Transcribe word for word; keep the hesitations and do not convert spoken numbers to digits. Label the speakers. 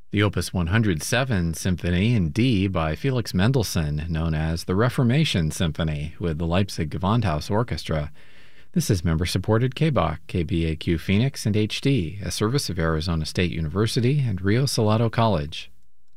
Speaker 1: The Opus one hundred seven Symphony in D by Felix Mendelssohn, known as the Reformation Symphony, with the Leipzig Gewandhaus Orchestra. This is member-supported K B A Q, K B A Q Phoenix, and H D, a service of Arizona State University and Rio Salado College.